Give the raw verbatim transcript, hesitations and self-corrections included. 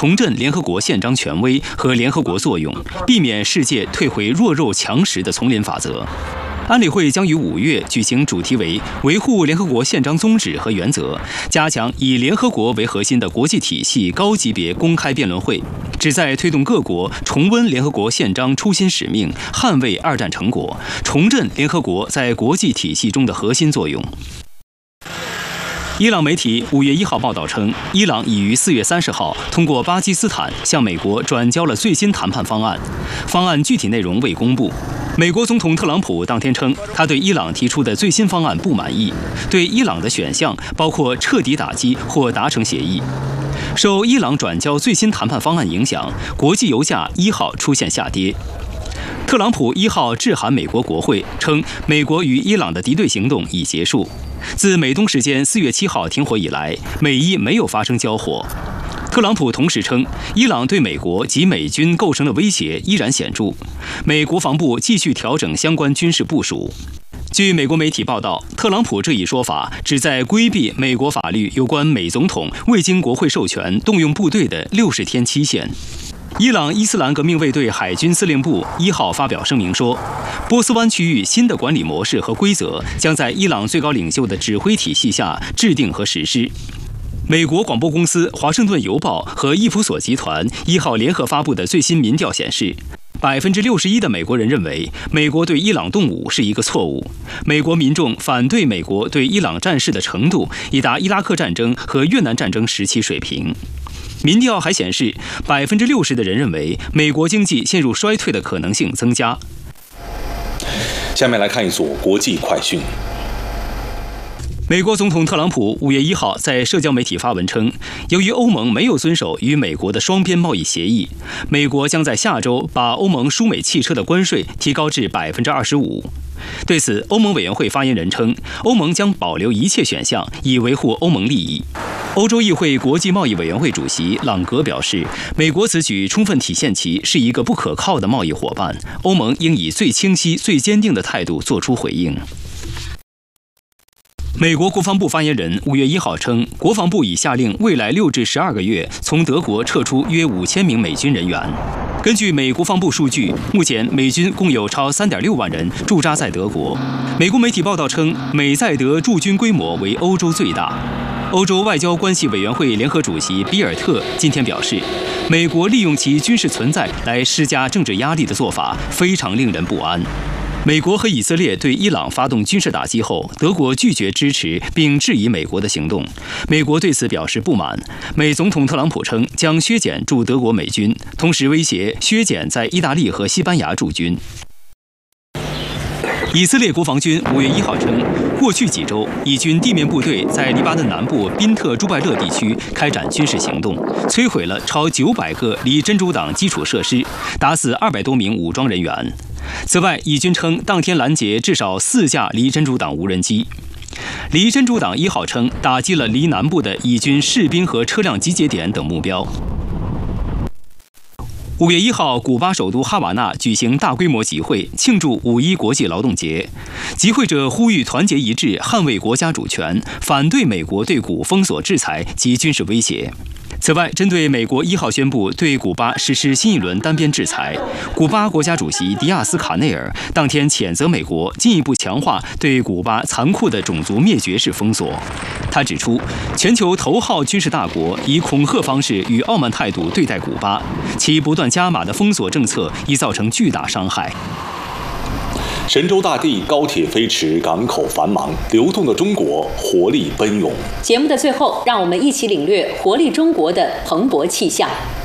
重振联合国宪章权威和联合国作用，避免世界退回弱肉强食的丛林法则。安理会将于五月举行主题为“维护联合国宪章宗旨和原则，加强以联合国为核心的国际体系”高级别公开辩论会，旨在推动各国重温联合国宪章初心使命，捍卫二战成果，重振联合国在国际体系中的核心作用。伊朗媒体五月一号报道称，伊朗已于四月三十号通过巴基斯坦向美国转交了最新谈判方案，方案具体内容未公布。美国总统特朗普当天称，他对伊朗提出的最新方案不满意，对伊朗的选项包括彻底打击或达成协议。受伊朗转交最新谈判方案影响，国际油价一号出现下跌。特朗普一号致函美国国会，称美国与伊朗的敌对行动已结束。自美东时间四月七号停火以来，美伊没有发生交火。特朗普同时称，伊朗对美国及美军构成的威胁依然显著，美国防部继续调整相关军事部署。据美国媒体报道，特朗普这一说法旨在规避美国法律有关美总统未经国会授权动用部队的六十天期限。伊朗伊斯兰革命卫队海军司令部一号发表声明说，波斯湾区域新的管理模式和规则将在伊朗最高领袖的指挥体系下制定和实施。美国广播公司《华盛顿邮报》和伊普索集团一号联合发布的最新民调显示，百分之六十一的美国人认为美国对伊朗动武是一个错误。美国民众反对美国对伊朗战事的程度已达伊拉克战争和越南战争时期水平。民调还显示，百分之六十的人认为美国经济陷入衰退的可能性增加。 下面来看一组国际快讯。 美国总统特朗普五月一号在社交媒体发文称，由于欧盟没有遵守与美国的双边贸易协议，美国将在下周把欧盟输美汽车的关税提高至百分之二十五。对此，欧盟委员会发言人称，欧盟将保留一切选项，以维护欧盟利益。欧洲议会国际贸易委员会主席朗格表示，美国此举充分体现其是一个不可靠的贸易伙伴，欧盟应以最清晰、最坚定的态度作出回应。美国国防部发言人五月一号称，国防部已下令未来六至十二个月从德国撤出约五千名美军人员。根据美国防部数据，目前美军共有超三点六万人驻扎在德国。美国媒体报道称，美在德驻军规模为欧洲最大。欧洲外交关系委员会联合主席比尔特今天表示，美国利用其军事存在来施加政治压力的做法非常令人不安。美国和以色列对伊朗发动军事打击后，德国拒绝支持并质疑美国的行动，美国对此表示不满。美总统特朗普称将削减驻德国美军，同时威胁削减在意大利和西班牙驻军。以色列国防军五月一号称，过去几周，以军地面部队在黎巴嫩南部宾特朱拜勒地区开展军事行动，摧毁了超九百个离真主党基础设施，打死二百多名武装人员。此外，以军称当天拦截至少四架离真主党无人机。离真主党一号称打击了离南部的以军士兵和车辆集结点等目标。五月一号，古巴首都哈瓦那举行大规模集会，庆祝五一国际劳动节。集会者呼吁团结一致，捍卫国家主权，反对美国对古封锁制裁及军事威胁。此外，针对美国一号宣布对古巴实施新一轮单边制裁，古巴国家主席迪亚斯卡内尔当天谴责美国进一步强化对古巴残酷的种族灭绝式封锁。他指出，全球头号军事大国以恐吓方式与傲慢态度对待古巴，其不断加码的封锁政策已造成巨大伤害。 神州大地，高铁飞驰，港口繁忙，流动的中国活力奔涌。 节目的最后，让我们一起领略活力中国的蓬勃气象。